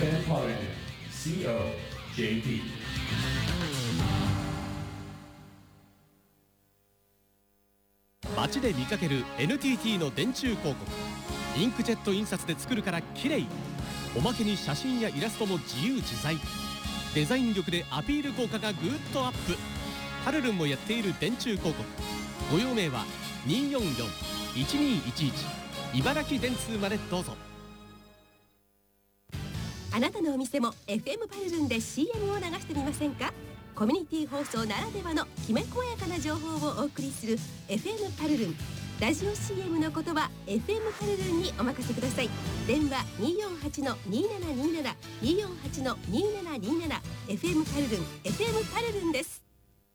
FM パルルン COJP。 街で見かける NTT の電柱広告。インクジェット印刷で作るから綺麗。おまけに写真やイラストも自由自在。デザイン力でアピール効果がぐーっとアップ。パルルンもやっている電柱広告。ご用命は 244-1211 茨城電通までどうぞ。 あなたのお店も FM パルルンで CM を流してみませんか？コミュニティ放送ならではのきめ細やかな情報をお送りする FM パルルン。ラジオ CM の言葉 FM パルルンにお任せください。電話 248-2727 248-2727 FM パルルン FM パルルンです。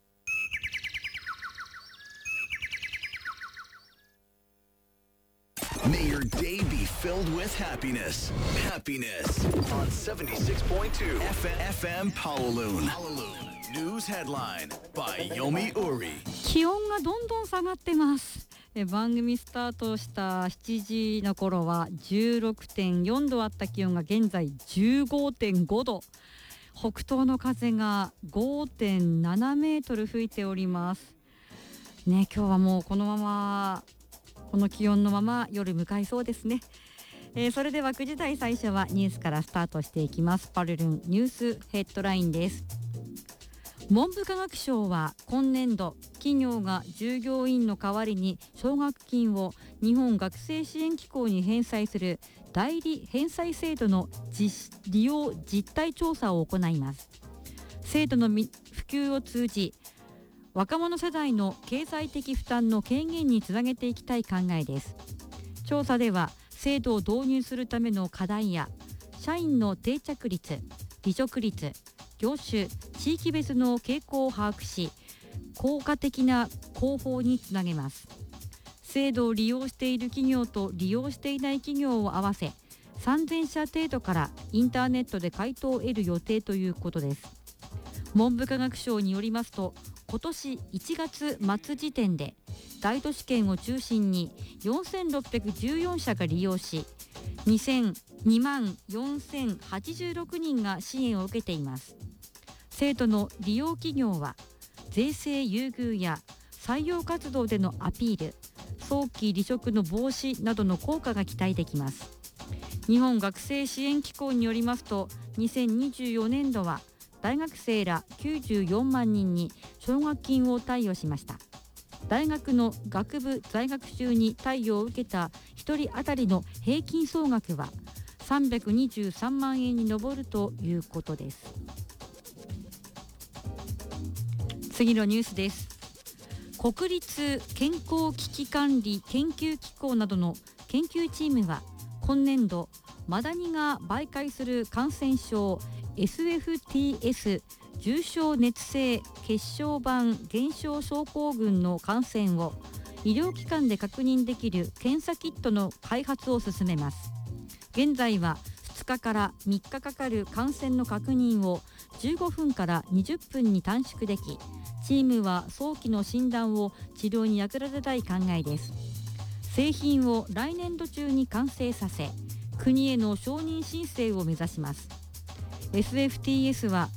May your day be filled with happiness. Happiness on 76.2 FM Pawaloon. News headline by Yomi Uri。 気温がどんどん下がってます。番組スタートした7時の頃は 16.4 度あった気温が現在 15.5 度。北東の風が 5.7 メートル吹いておりますね。今日はもうこのままこの気温のまま夜迎えそうですね。それでは9時台最初はニュースからスタートしていきます。パルルンニュースヘッドラインです。文部科学省は今年度企業が従業員の代わりに奨学金を日本学生支援機構に返済する代理返済制度の利用実態調査を行います。制度の普及を通じ若者世代の経済的負担の軽減につなげていきたい考えです。調査では制度を導入するための課題や社員の定着率、離職率、業種、地域別の傾向を把握し効果的な広報につなげます。制度を利用している企業と利用していない企業を合わせ3000社程度からインターネットで回答を得る予定ということです。文部科学省によりますと今年1月末時点で大都市圏を中心に4614社が利用し2万4086人が支援を受けています。制度の利用企業は税制優遇や採用活動でのアピール、早期離職の防止などの効果が期待できます。日本学生支援機構によりますと2024年度は大学生ら94万人に奨学金を貸与しました。大学の学部在学中に貸与を受けた1人当たりの平均総額は323万円に上るということです。次のニュースです。国立健康危機管理研究機構などの研究チームは今年度マダニが媒介する感染症SFTS 重症熱性血小板減少症候群の感染を医療機関で確認できる検査キットの開発を進めます。現在は2日から3日かかる感染の確認を15分から20分に短縮でき、チームは早期の診断を治療に役立てたい考えです。製品を来年度中に完成させ、国への承認申請を目指します。SFTS は